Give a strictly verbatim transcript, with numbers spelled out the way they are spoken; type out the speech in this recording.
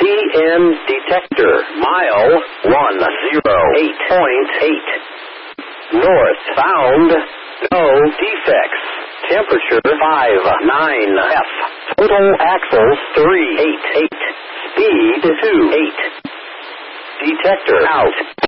C N detector, mile one oh eight point eight. North, found, no defects. Temperature five nine F. Total axles three eight eight. Speed two eight. Detector out.